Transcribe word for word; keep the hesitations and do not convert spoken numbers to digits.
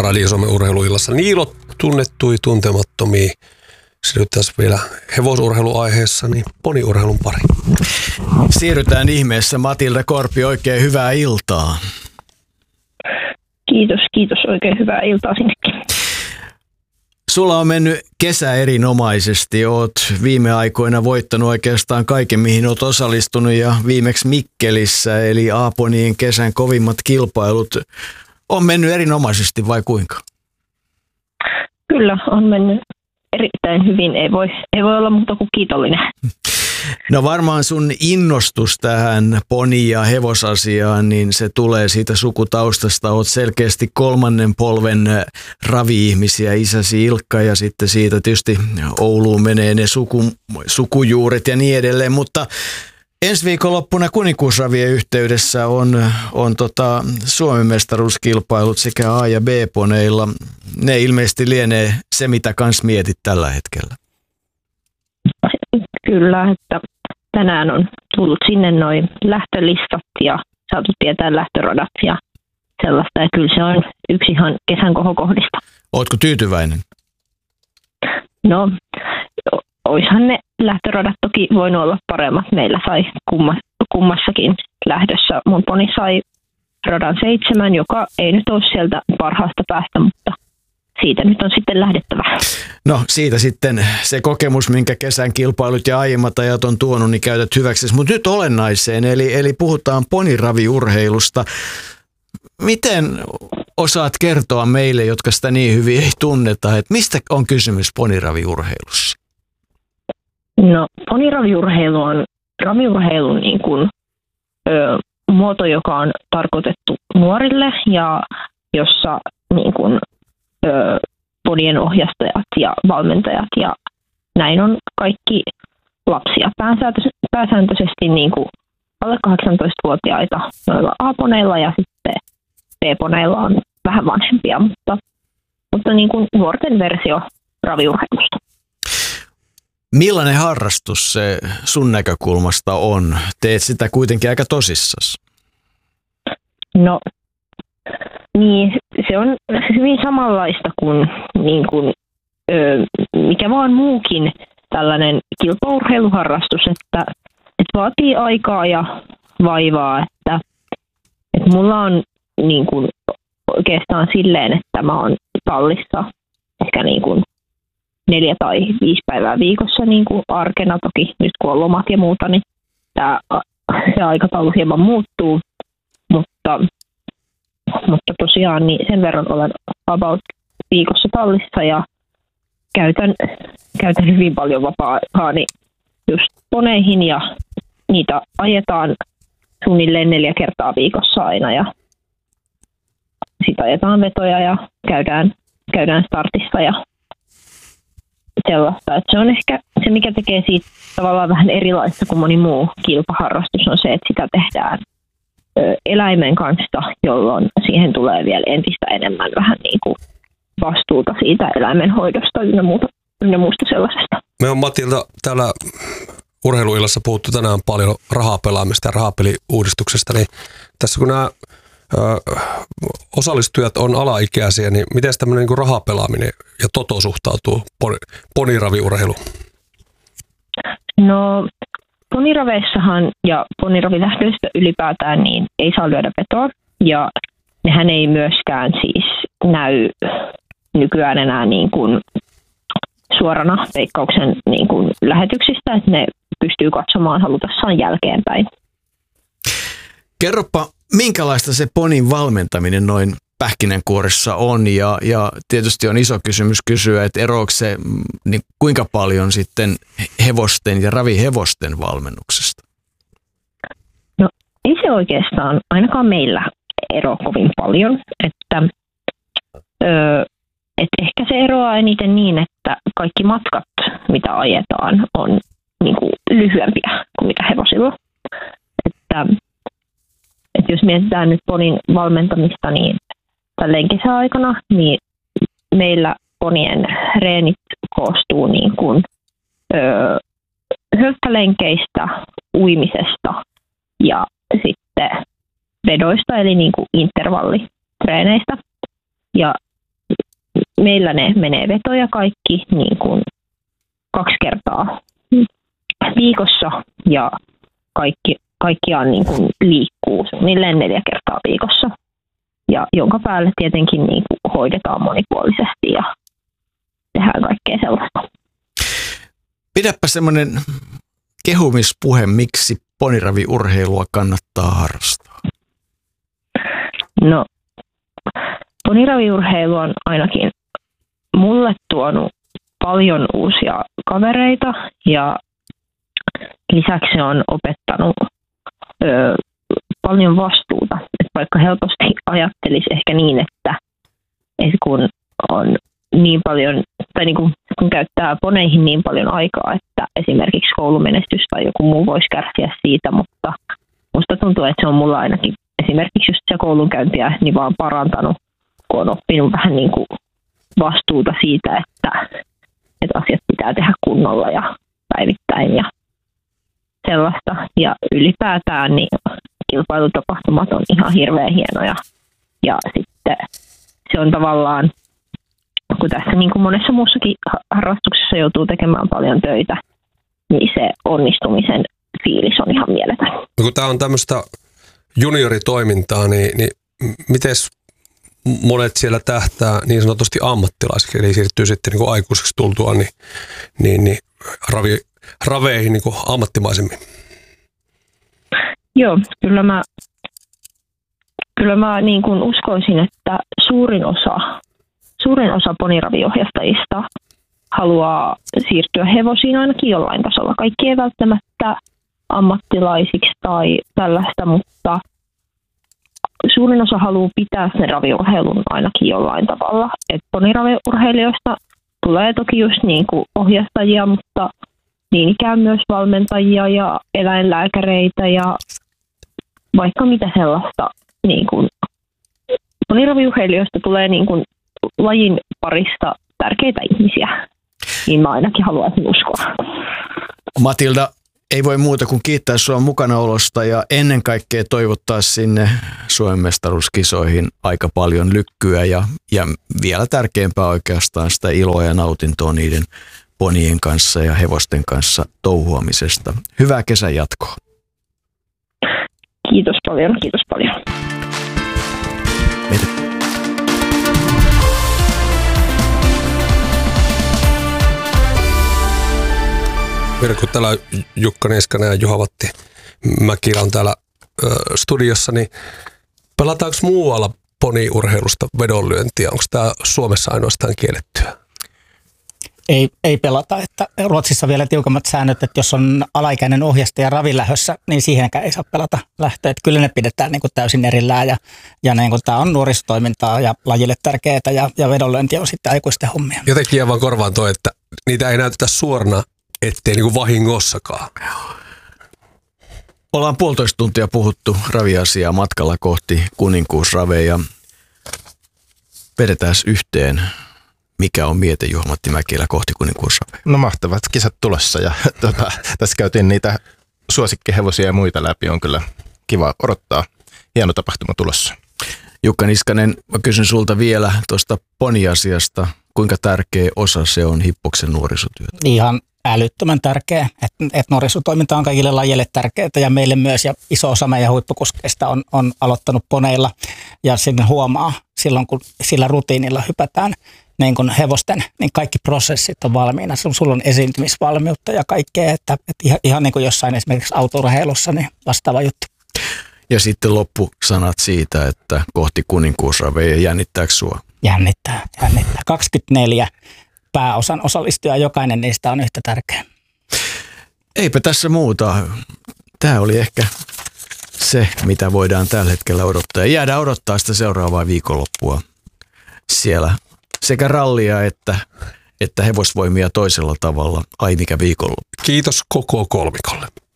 Radio Suomen urheiluillassa. Niilo tunnettui tuntemattomia. Siirryttäisiin vielä hevosurheiluaiheessa, niin poniurheilun pari. Siirrytään ihmeessä. Matilda Korpi, oikein hyvää iltaa. Kiitos, kiitos. Oikein hyvää iltaa sinnekin. Sulla on mennyt kesä erinomaisesti. Oot viime aikoina voittanut oikeastaan kaiken, mihin oot osallistunut, ja viimeksi Mikkelissä, eli Aaponien kesän kovimmat kilpailut. On mennyt erinomaisesti vai kuinka? Kyllä, on mennyt erittäin hyvin. Ei voi, ei voi olla muuta kuin kiitollinen. No varmaan sun innostus tähän poni- ja hevosasiaan, niin se tulee siitä sukutaustasta. Oot selkeästi kolmannen polven ravi-ihmisiä, isäsi Ilkka, ja sitten siitä tietysti Ouluun menee ne suku, sukujuuret ja niin edelleen. Mutta ensi viikonloppuna kuninkuusravien yhteydessä on, on tota Suomen mestaruuskilpailut sekä A- ja B-poneilla. Ne ilmeisesti lienee se, mitä kans mietit tällä hetkellä. Kyllä, että tänään on tullut sinne noin lähtölistat ja saatu tietää lähtöradat ja sellaista. Ja kyllä se on yksi ihan kesän kohokohdista. Ootko tyytyväinen? No, oishan ne lähtöradat toki voinut olla paremmat. Meillä sai kumma, kummassakin lähdössä. Mun poni sai radan seitsemän, joka ei nyt ole sieltä parhaasta päästä, mutta siitä nyt on sitten lähdettävä. No siitä sitten se kokemus, minkä kesän kilpailut ja aiemmat ajat on tuonut, niin käytät hyväksi. Mutta nyt olennaiseen, eli, eli puhutaan poniraviurheilusta. Miten osaat kertoa meille, jotka sitä niin hyvin ei tunneta, että mistä on kysymys poniraviurheilussa? No poniraviurheilu on raviurheilun niin kuin, ö, muoto, joka on tarkoitettu nuorille ja jossa niin kuin, ö, ponien ohjastajat ja valmentajat ja näin on kaikki lapsia. Pääsääntöisesti niin kuin alle kahdeksantoistavuotiaita noilla A-poneilla ja sitten B-poneilla on vähän vanhempia, mutta, mutta niin kuin nuorten versio raviurheilusta. Millainen harrastus se sun näkökulmasta on? Teet sitä kuitenkin aika tosissasi. No niin, se on hyvin samanlaista kuin, niin kuin ö, mikä vaan muukin tällainen kilpaurheiluharrastus, että, että vaatii aikaa ja vaivaa, että, että mulla on niin kuin oikeastaan silleen, että mä oon tallissa ehkä niin kuin neljä tai viisi päivää viikossa niin kuin arkena. Toki nyt kun on lomat ja muuta, niin tämä, se aikataulu hieman muuttuu, mutta, mutta tosiaan niin sen verran olen about viikossa tallissa ja käytän, käytän hyvin paljon vapaa-aikaani just poneihin ja niitä ajetaan suunnilleen neljä kertaa viikossa aina ja sitten ajetaan vetoja ja käydään, käydään startissa ja sellaista. Että se on ehkä se, mikä tekee siitä tavallaan vähän erilaista kuin moni muu kilpaharrastus, on se, että sitä tehdään ö, eläimen kanssa, jolloin siihen tulee vielä entistä enemmän vähän niin kuin vastuuta siitä eläimen hoidosta ynnä muuta, ynnä muusta sellaisesta. Me on Matilda täällä urheiluillassa puhuttu tänään paljon rahapelaamista ja rahapeliuudistuksesta, niin tässä kun nämä ö, osallistujat on alaikäisiä, niin miten tämmöinen niin kuin rahapelaaminen ja toto suhtautuu poniraviurheiluun? No poniraveissahan ja poniravilähdöistä ylipäätään niin ei saa lyödä vetoa ja nehän ei myöskään siis näy nykyään enää niin kuin suorana Veikkauksen niin kuin lähetyksistä, että ne pystyy katsomaan halutessaan jälkeenpäin. Kerropa, minkälaista se ponin valmentaminen noin pähkinänkuoressa on ja, ja tietysti on iso kysymys kysyä, että eroako se niin kuinka paljon sitten hevosten ja ravihevosten valmennuksesta? No ei se oikeastaan ainakaan meillä ero kovin paljon, että ö, et ehkä se eroaa eniten niin, että kaikki matkat, mitä ajetaan, on niin kuin lyhyempiä kuin mitä hevosilla. Että, että jos mietitään nyt ponin valmentamista, niin tälleen kesäaikana, niin meillä ponien reenit koostuu niin kuin, ö, hölkkälenkeistä, uimisesta ja sitten vedoista, eli niin kuin intervallitreeneistä. Ja meillä ne menee vetoja kaikki niin kuin kaksi kertaa viikossa ja kaikki, kaikkiaan niin kuin liikkuu suunnilleen neljä kertaa viikossa. Ja jonka päälle tietenkin niin kuin hoidetaan monipuolisesti ja tehdään kaikkea sellaista. Pidäpä semmoinen kehumispuhe, miksi poniraviurheilua kannattaa harrastaa. No, poniraviurheilu on ainakin mulle tuonut paljon uusia kavereita ja lisäksi se on opettanut ö, paljon vastuuta. Et vaikka helposti ajattelisi ehkä niin, että, että kun on niin paljon, tai niin kun, kun käyttää poneihin niin paljon aikaa, että esimerkiksi koulumenestys tai joku muu voisi kärsiä siitä, mutta musta tuntuu, että se on mulla ainakin esimerkiksi just se koulunkäyntiä niin vaan parantanut, kun on oppinut vähän niin kuin vastuuta siitä, että, että asiat pitää tehdä kunnolla ja päivittäin ja sellaista. Ja ylipäätään niin kilpailutapahtumat on ihan hirveän hienoja. Ja sitten se on tavallaan, kun tässä niin kuin monessa muussakin harrastuksessa joutuu tekemään paljon töitä, niin se onnistumisen fiilis on ihan mieletön. No kun tämä on tämmöistä junioritoimintaa, niin, niin miten monet siellä tähtää niin sanotusti ammattilaisiksi, eli siirtyy sitten niin kuin aikuiseksi tultua niin, niin, niin ravi, raveihin niin kuin ammattimaisemmin? Joo, kyllä mä, kyllä mä niin kuin uskoisin, että suurin osa, suurin osa poniraviohjastajista haluaa siirtyä hevosiin ainakin jollain tasolla. Kaikki ei välttämättä ammattilaisiksi tai tällaista, mutta suurin osa haluaa pitää sen raviurheilun ainakin jollain tavalla. Et poniraviurheilijoista tulee toki just niin kuin ohjastajia, mutta niin ikään myös valmentajia ja eläinlääkäreitä ja vaikka mitä sellaista. Niin kuin poniraviurheilijoista tulee niin kuin lajin parista tärkeitä ihmisiä, niin mä ainakin haluaisin uskoa. Matilda, ei voi muuta kuin kiittää sinua mukanaolosta ja ennen kaikkea toivottaa sinne Suomen mestaruuskisoihin aika paljon lykkyä ja, ja vielä tärkeämpää oikeastaan sitä iloa ja nautintoa niiden ponien kanssa ja hevosten kanssa touhuamisesta. Hyvää kesän jatkoa. Kiitos paljon, kiitos paljon. Meitä. Mirko, täällä Jukka Niskanen ja Juha-Matti Mäkilä on täällä ö, studiossa, niin pelataanko muualla poniurheilusta vedonlyöntiä? Onko tämä Suomessa ainoastaan kiellettyä? Ei, ei pelata, että Ruotsissa vielä tiukemmat säännöt, että jos on alaikäinen ohjastaja ravilähössä, niin siihenkään ei saa pelata lähtöä. Että kyllä ne pidetään niin kuin täysin erillään ja, ja niin kuin tämä on nuorisotoimintaa ja lajille tärkeää ja, ja vedonlyönti on sitten aikuisten hommia. Jotenkin jää vaan korvaan toi, että niitä ei näytetä suorana, ettei niin kuin vahingossakaan. Ollaan puolitoista tuntia puhuttu raviasiaa matkalla kohti kuninkuusraveja. Vedetään yhteen. Mikä on miete Juha-Matti Mäkilä kohti kuninkuusraveja? No mahtavat kisat tulossa ja tuota, tässä käytiin niitä suosikkihevosia ja muita läpi. On kyllä kiva odottaa. Hieno tapahtuma tulossa. Jukka Niskanen, mä kysyn sulta vielä tuosta poniasiasta. Kuinka tärkeä osa se on Hippoksen nuorisotyötä? Ihan älyttömän tärkeä, että et nuorisotoiminta on kaikille lajeille tärkeää ja meille myös, ja iso osa meidän huippukuskeista on, on aloittanut poneilla, ja sinne huomaa silloin, kun sillä rutiinilla hypätään niin kun hevosten, niin kaikki prosessit on valmiina. Sulla on esiintymisvalmiutta ja kaikkea, että, että ihan, ihan niin kuin jossain esimerkiksi autourheilussa, niin vastaava juttu. Ja sitten loppusanat siitä, että kohti kuninkuusraveja, jännittääkö sua? Jännittää, jännittää. kaksikymmentäneljä pääosan osallistujaa, jokainen niistä on yhtä tärkeä. Eipä tässä muuta. Tämä oli ehkä se, mitä voidaan tällä hetkellä odottaa. Ja jäädään odottaa sitä seuraavaa viikonloppua siellä. Sekä rallia että, että hevosvoimia toisella tavalla. Ai mikä viikonloppu. Kiitos koko kolmikolle.